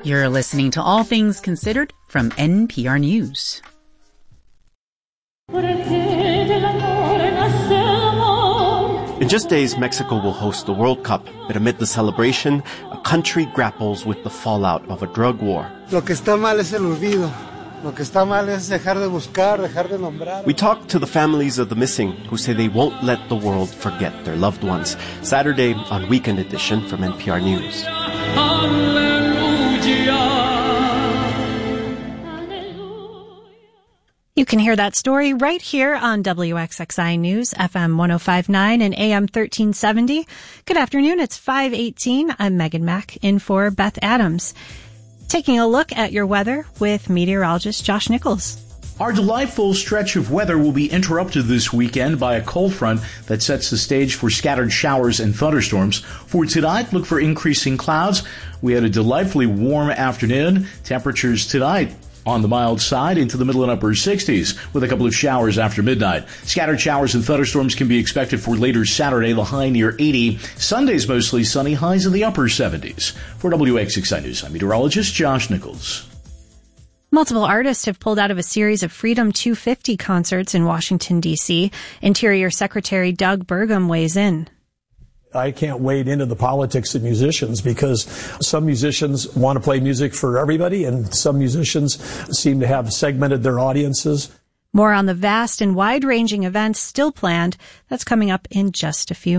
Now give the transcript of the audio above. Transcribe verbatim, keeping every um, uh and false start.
You're listening to All Things Considered from N P R News. In just days, Mexico will host the World Cup, but amid the celebration, a country grapples with the fallout of a drug war. Lo que está mal es el olvido. Lo que está mal es dejar de buscar, dejar de nombrar. We talked to the families of the missing, who say they won't let the world forget their loved ones. Saturday on Weekend Edition from N P R News. You can hear that story right here on W X X I News, F M one oh five point nine and A M thirteen seventy. Good afternoon. It's five eighteen. I'm Megan Mack in for Beth Adams. Taking a look at your weather with meteorologist Josh Nichols. Our delightful stretch of weather will be interrupted this weekend by a cold front that sets the stage for scattered showers and thunderstorms. For tonight, look for increasing clouds. We had a delightfully warm afternoon. Temperatures tonight on the mild side into the middle and upper sixties with a couple of showers after midnight. Scattered showers and thunderstorms can be expected for later Saturday, the high near eighty. Sunday's mostly sunny, highs in the upper seventies. For W X X I News, I'm meteorologist Josh Nichols. Multiple artists have pulled out of a series of Freedom two fifty concerts in Washington, D C. Interior Secretary Doug Burgum weighs in. I can't wade into the politics of musicians because some musicians want to play music for everybody and some musicians seem to have segmented their audiences. More on the vast and wide-ranging events still planned. That's coming up in just a few